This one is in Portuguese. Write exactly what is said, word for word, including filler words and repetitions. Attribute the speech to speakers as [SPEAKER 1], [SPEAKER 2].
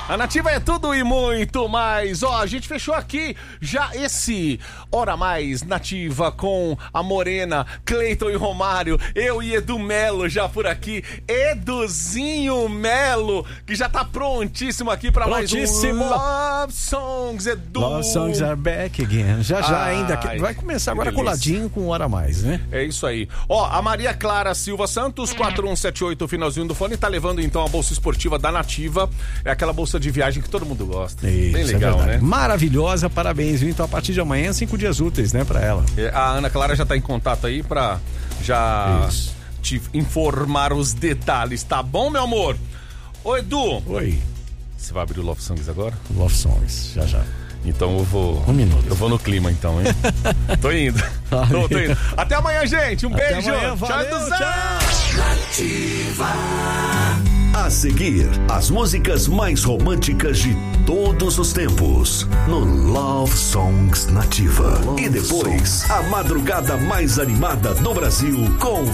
[SPEAKER 1] A Nativa é tudo e muito mais. Ó, a gente fechou aqui já esse Hora Mais Nativa com a Morena, Cleiton e Romário, eu e Edu Melo já por aqui. Eduzinho Melo, que já tá prontíssimo aqui pra mais um Love Songs, Edu.
[SPEAKER 2] Love Songs are back again. Já já
[SPEAKER 1] Ai,
[SPEAKER 2] ainda. Vai começar agora
[SPEAKER 1] delícia.
[SPEAKER 2] coladinho com Hora Mais, né?
[SPEAKER 1] É isso aí. Ó, a Maria Clara Silva Santos, quatro um sete oito, finalzinho do fone, tá levando então a bolsa esportiva da Nativa. É aquela bolsa de viagem que todo mundo gosta.
[SPEAKER 2] Isso,
[SPEAKER 1] bem legal,
[SPEAKER 2] é
[SPEAKER 1] né?
[SPEAKER 2] Maravilhosa, parabéns, viu? Então a partir de amanhã, cinco dias úteis, né, pra ela.
[SPEAKER 1] É, a Ana Clara já tá em contato aí pra já Isso. te informar os detalhes, tá bom, meu amor? Ô, Edu.
[SPEAKER 2] Oi.
[SPEAKER 1] Você vai abrir o Love Songs agora?
[SPEAKER 2] Love Songs, já já.
[SPEAKER 1] Então eu vou.
[SPEAKER 2] Um minuto.
[SPEAKER 1] Eu vou no clima então, hein? Tô indo. tô, tô indo. Até amanhã, gente. Um
[SPEAKER 2] Até
[SPEAKER 1] beijo.
[SPEAKER 2] Amanhã, valeu,
[SPEAKER 1] tchau,
[SPEAKER 2] tchau.
[SPEAKER 3] Nativa. A seguir, as músicas mais românticas de todos os tempos no Love Songs Nativa. Love e depois, Songs. A madrugada mais animada do Brasil com